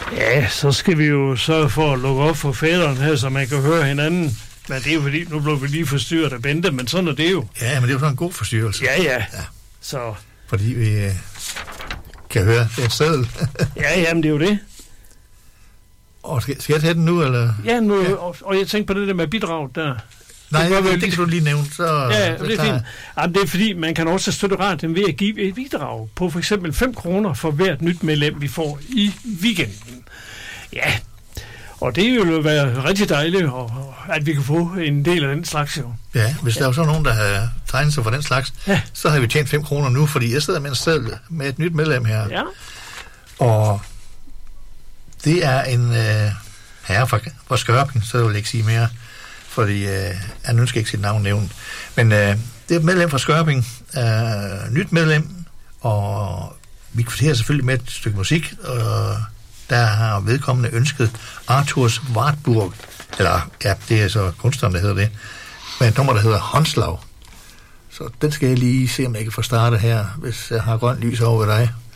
Ja, så skal vi jo sørge for at lukke op for fædrene her, så man kan høre hinanden. Men det er jo fordi, nu blev vi lige forstyrret af Bente, men sådan er det jo. Ja, men det er jo sådan en god forstyrrelse. Ja. Så. Fordi vi kan høre, det er en seddel. Ja, jamen det er jo det. Og skal jeg tage den nu, eller? Ja, nu, ja. Og jeg tænkte på det der med bidrag der. Nej, det kan du lige nævne. Så, ja, det er fint. Jamen, det er fordi, man kan også støtte radioen ved at give et bidrag på for eksempel 5 kroner for hvert nyt medlem, vi får i weekenden. Ja, og det vil jo være rigtig dejligt, at vi kan få en del af den slags jo. Ja, hvis der er jo så nogen, der har tegnet sig for den slags, så har vi tjent 5 kroner nu, fordi jeg sidder med en seddel med et nyt medlem her. Ja. Og det er en herre fra Skørping, så vil jeg ikke sige mere, fordi han ønsker ikke sit navn nævnt. Men det er et medlem fra Skørping, nyt medlem, og vi kvitterer selvfølgelig med et stykke musik, og der har vedkommende ønsket Arthurs Wartburg, eller ja, det er så kunstneren, der hedder det, med et nummer, der hedder Håndslag. Så den skal jeg lige se, om jeg kan få startet her, hvis jeg har grønt lys over ved dig.